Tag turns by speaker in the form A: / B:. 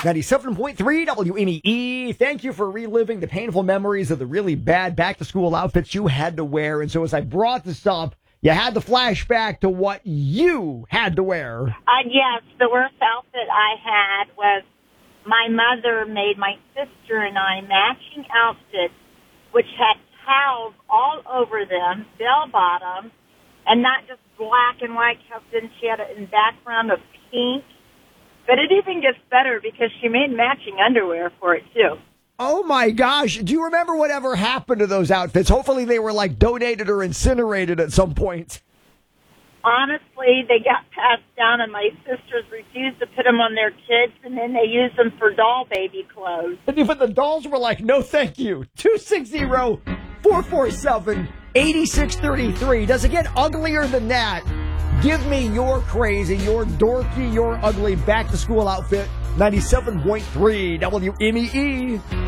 A: 97.3 WMEE. Thank you for reliving the painful memories of the really bad back-to-school outfits you had to wear. And so as I brought this up, you had the flashback to what you had to wear.
B: Yes, the worst outfit I had was my mother made my sister and I matching outfits, which had towels all over them, bell-bottom, and not just black and white, because then she had it in background of pink. But it even gets better because she made matching underwear for it, too.
A: Oh, my gosh. Do you remember whatever happened to those outfits? Hopefully they were, donated or incinerated at some point.
B: Honestly, they got passed down, and my sisters refused to put them on their kids, and then they used them for doll baby clothes.
A: But the dolls were like, no, thank you. 260-447-8633. Does it get uglier than that? Give me your crazy, your dorky, your ugly back-to-school outfit. 97.3 WMEE.